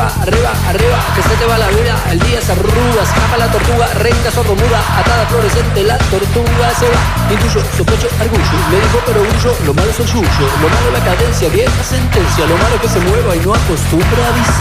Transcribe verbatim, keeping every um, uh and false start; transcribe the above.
arriba, arriba, arriba, que se te va la vida, el día se arruga, escapa la tortuga, reina sordomuda, atada florescente, la tortuga se va. Intuyo, sospecho, argullo, le dijo pero grullo, lo malo es el yuyo, lo malo la cadencia, vieja sentencia, lo malo que se mueva y no acostumbra a avisar.